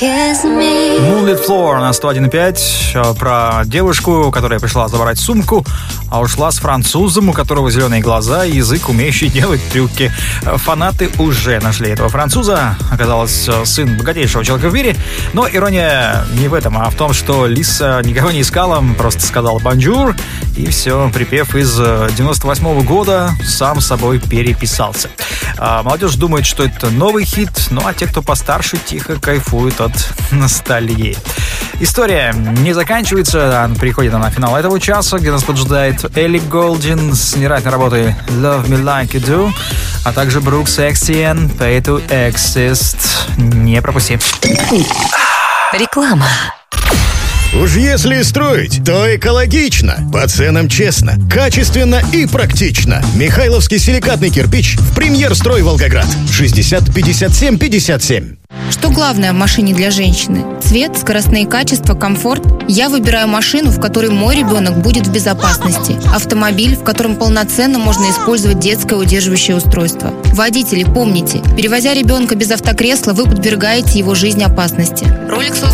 Moonlit Floor на 101.5 про девушку, которая пришла забрать сумку, а ушла с французом, у которого зеленые глаза и язык, умеющий делать трюки. Фанаты уже нашли этого француза. Оказалось, сын богатейшего человека в мире. Но ирония не в этом, а в том, что Лиса никого не искала, просто сказала «бонжур», и все, припев из 98 года сам собой переписался. Молодежь думает, что это новый хит, ну а те, кто постарше, тихо кайфуют от ностальгии. История не заканчивается, приходит она на финал этого часа, где нас поджидает Элли Голдин с невероятной работой Love Me Like You Do, а также Брукс Экстиен Pay to Exist. Не пропусти. Реклама. Уж если строить, то экологично, по ценам честно, качественно и практично. Михайловский силикатный кирпич в «Премьер-строй Волгоград». 60 57 57. Что главное в машине для женщины? Цвет, скоростные качества, комфорт? Я выбираю машину, в которой мой ребенок будет в безопасности. Автомобиль, в котором полноценно можно использовать детское удерживающее устройство. Водители, помните, перевозя ребенка без автокресла, вы подвергаете его жизни опасности. Rolex